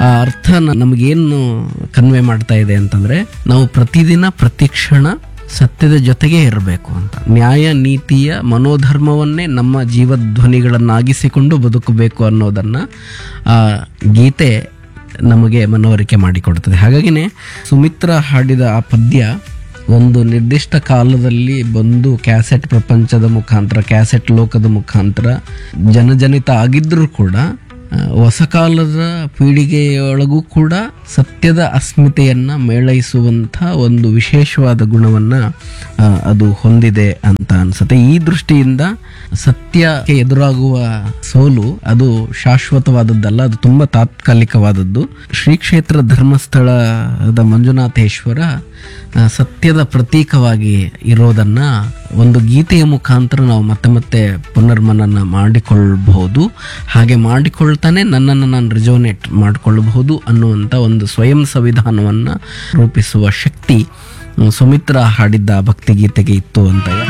ಆ ಅರ್ಥ ನಮಗೇನು ಕನ್ವೆ ಮಾಡ್ತಾ ಇದೆ ಅಂತಂದ್ರೆ, ನಾವು ಪ್ರತಿದಿನ ಪ್ರತಿಕ್ಷಣ ಸತ್ಯದ ಜೊತೆಗೆ ಇರಬೇಕು ಅಂತ, ನ್ಯಾಯ ನೀತಿಯ ಮನೋಧರ್ಮವನ್ನೇ ನಮ್ಮ ಜೀವಧ್ವನಿಗಳನ್ನಾಗಿಸಿಕೊಂಡು ಬದುಕಬೇಕು ಅನ್ನೋದನ್ನ ಆ ಗೀತೆ ನಮಗೆ ಮನವರಿಕೆ ಮಾಡಿಕೊಡ್ತದೆ. ಹಾಗಾಗಿನೇ ಸುಮಿತ್ರಾ ಹಾಡಿದ ಆ ಪದ್ಯ ಒಂದು ನಿರ್ದಿಷ್ಟ ಕಾಲದಲ್ಲಿ ಬಂದು ಕ್ಯಾಸೆಟ್ ಪ್ರಪಂಚದ ಮುಖಾಂತರ, ಕ್ಯಾಸೆಟ್ ಲೋಕದ ಮುಖಾಂತರ ಜನಜನಿತ ಆಗಿದ್ರೂ ಕೂಡ ಹೊಸ ಕಾಲದ ಪೀಳಿಗೆಯೊಳಗೂ ಕೂಡ ಸತ್ಯದ ಅಸ್ಮಿತೆಯನ್ನ ಮೇಳೈಸುವಂಥ ಒಂದು ವಿಶೇಷವಾದ ಗುಣವನ್ನ ಅದು ಹೊಂದಿದೆ ಅಂತ ಅನ್ಸುತ್ತೆ. ಈ ದೃಷ್ಟಿಯಿಂದ ಸತ್ಯಕ್ಕೆ ಎದುರಾಗುವ ಸೋಲು ಅದು ಶಾಶ್ವತವಾದದ್ದಲ್ಲ, ಅದು ತುಂಬಾ ತಾತ್ಕಾಲಿಕವಾದದ್ದು. ಶ್ರೀ ಕ್ಷೇತ್ರ ಧರ್ಮಸ್ಥಳದ ಮಂಜುನಾಥೇಶ್ವರ ಸತ್ಯದ ಪ್ರತೀಕವಾಗಿ ಇರೋದನ್ನ ಒಂದು ಗೀತೆಯ ಮುಖಾಂತರ ನಾವು ಮತ್ತೆ ಮತ್ತೆ ಪುನರ್ಮನನ ಮಾಡಿಕೊಳ್ಳಬಹುದು. ಹಾಗೆ ಮಾಡಿಕೊಳ್ತಾನೆ ನನ್ನನ್ನು ನಾನು ರಿಜೋನೇಟ್ ಮಾಡಿಕೊಳ್ಳಬಹುದು ಅನ್ನುವಂಥ ಒಂದು ಸ್ವಯಂ ಸಂವಿಧಾನವನ್ನ ರೂಪಿಸುವ ಶಕ್ತಿ ಸುಮಿತ್ರಾ ಹಾಡಿದ್ದ ಭಕ್ತಿಗೀತೆಗೆ ಇತ್ತು ಅಂತ